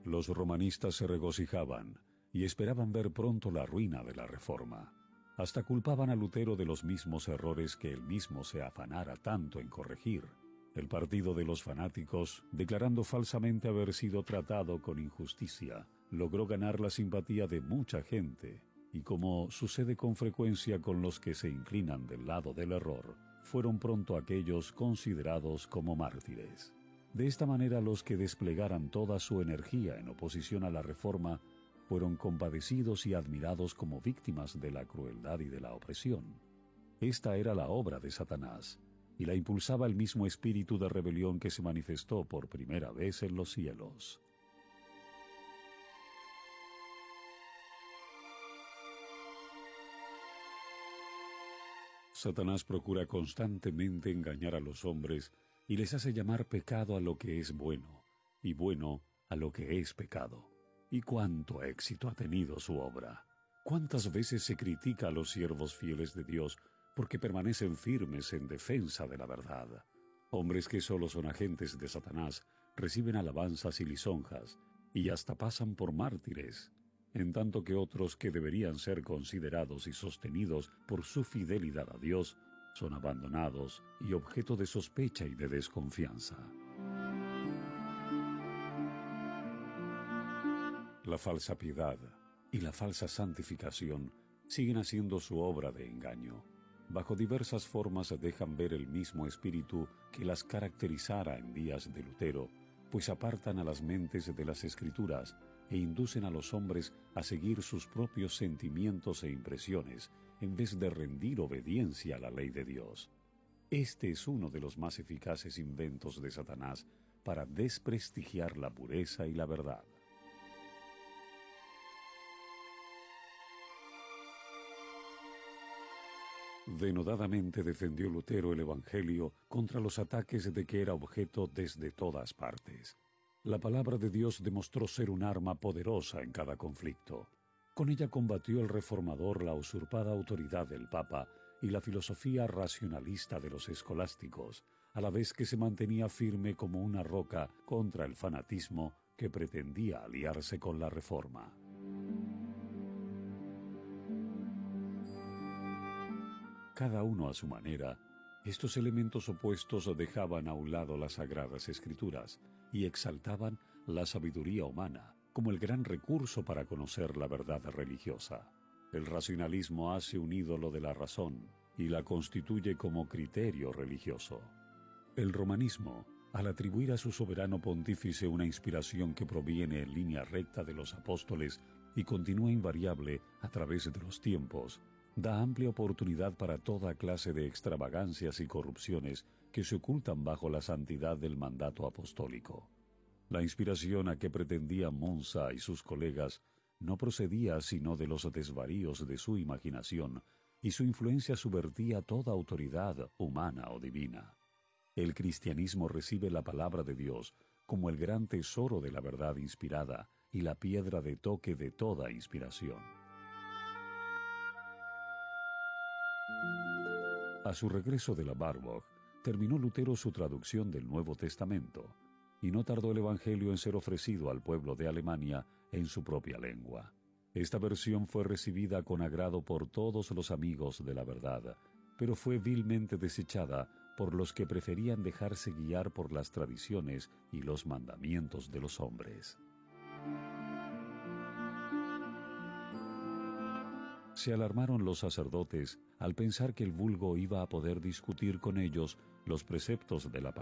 Los romanistas se regocijaban y esperaban ver pronto la ruina de la Reforma. Hasta culpaban a Lutero de los mismos errores que él mismo se afanara tanto en corregir. El partido de los fanáticos, declarando falsamente haber sido tratado con injusticia, logró ganar la simpatía de mucha gente, y como sucede con frecuencia con los que se inclinan del lado del error, fueron pronto aquellos considerados como mártires. De esta manera, los que desplegaran toda su energía en oposición a la Reforma fueron compadecidos y admirados como víctimas de la crueldad y de la opresión. Esta era la obra de Satanás, y la impulsaba el mismo espíritu de rebelión que se manifestó por primera vez en los cielos. Satanás procura constantemente engañar a los hombres y les hace llamar pecado a lo que es bueno, y bueno a lo que es pecado. ¿Y cuánto éxito ha tenido su obra? ¿Cuántas veces se critica a los siervos fieles de Dios porque permanecen firmes en defensa de la verdad? Hombres que solo son agentes de Satanás reciben alabanzas y lisonjas, y hasta pasan por mártires, en tanto que otros que deberían ser considerados y sostenidos por su fidelidad a Dios son abandonados y objeto de sospecha y de desconfianza. La falsa piedad y la falsa santificación siguen haciendo su obra de engaño. Bajo diversas formas dejan ver el mismo espíritu que las caracterizara en días de Lutero, pues apartan a las mentes de las Escrituras e inducen a los hombres a seguir sus propios sentimientos e impresiones en vez de rendir obediencia a la ley de Dios. Este es uno de los más eficaces inventos de Satanás para desprestigiar la pureza y la verdad. Denodadamente defendió Lutero el Evangelio contra los ataques de que era objeto desde todas partes. La palabra de Dios demostró ser un arma poderosa en cada conflicto. Con ella combatió el reformador la usurpada autoridad del Papa y la filosofía racionalista de los escolásticos, a la vez que se mantenía firme como una roca contra el fanatismo que pretendía aliarse con la Reforma. Cada uno a su manera, estos elementos opuestos dejaban a un lado las Sagradas Escrituras y exaltaban la sabiduría humana como el gran recurso para conocer la verdad religiosa. El racionalismo hace un ídolo de la razón y la constituye como criterio religioso. El romanismo, al atribuir a su soberano pontífice una inspiración que proviene en línea recta de los apóstoles y continúa invariable a través de los tiempos, da amplia oportunidad para toda clase de extravagancias y corrupciones que se ocultan bajo la santidad del mandato apostólico. La inspiración a que pretendían Monza y sus colegas no procedía sino de los desvaríos de su imaginación, y su influencia subvertía toda autoridad humana o divina. El cristianismo recibe la palabra de Dios como el gran tesoro de la verdad inspirada y la piedra de toque de toda inspiración. A su regreso de la Warburg, terminó Lutero su traducción del Nuevo Testamento, y no tardó el Evangelio en ser ofrecido al pueblo de Alemania en su propia lengua. Esta versión fue recibida con agrado por todos los amigos de la verdad, pero fue vilmente desechada por los que preferían dejarse guiar por las tradiciones y los mandamientos de los hombres. Se alarmaron los sacerdotes al pensar que el vulgo iba a poder discutir con ellos los preceptos de la